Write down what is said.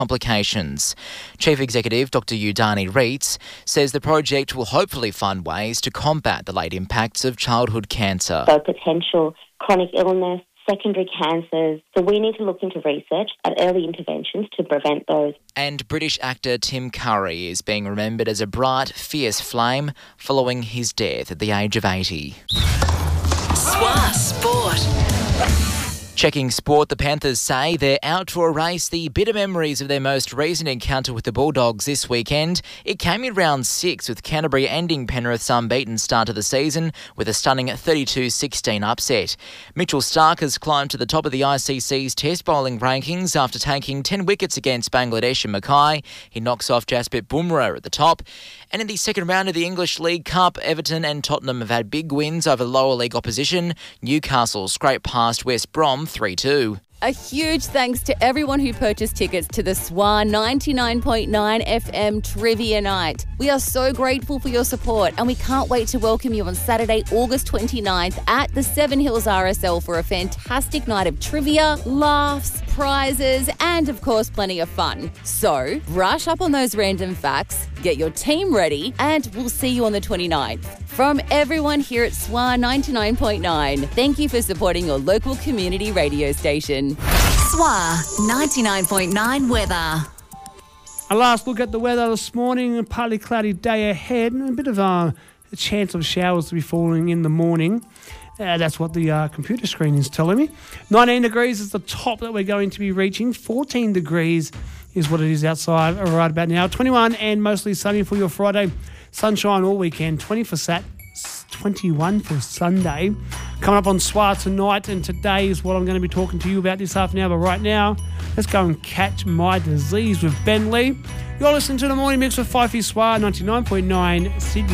complications. Chief Executive Dr. Udani Reitz says the project will hopefully find ways to combat the late impacts of childhood cancer. So potential chronic illness, secondary cancers. So we need to look into research at early interventions to prevent those. And British actor Tim Curry is being remembered as a bright, fierce flame following his death at the age of 80. SWA Sport. Checking sport, the Panthers say they're out to erase the bitter memories of their most recent encounter with the Bulldogs this weekend. It came in round 6 with Canterbury ending Penrith's unbeaten start of the season with a stunning 32-16 upset. Mitchell Starc has climbed to the top of the ICC's test bowling rankings after taking 10 wickets against Bangladesh and Mackay. He knocks off Jasprit Bumrah at the top. And in the second round of the English League Cup, Everton and Tottenham have had big wins over lower league opposition. Newcastle scraped past West Brom 3-2. A huge thanks to everyone who purchased tickets to the SWA 99.9 FM Trivia Night. We are so grateful for your support and we can't wait to welcome you on Saturday, August 29th at the Seven Hills RSL for a fantastic night of trivia, laughs, prizes and, of course, plenty of fun. So, brush up on those random facts, get your team ready and we'll see you on the 29th. From everyone here at SWA 99.9, thank you for supporting your local community radio station. SWA 99.9 weather. A last look at the weather this morning. A partly cloudy day ahead and a bit of a chance of showers to be falling in the morning. That's what the computer screen is telling me. 19 degrees is the top that we're going to be reaching. 14 degrees is what it is outside right about now. 21 and mostly sunny for your Friday. Sunshine all weekend. 20 for Saturday. 21 for Sunday. Coming up on SWA tonight, and today is what I'm going to be talking to you about this half an hour. But right now, let's go and catch my disease with Ben Lee. You're listening to the Morning Mix with Fifey SWA 99.9 Sydney.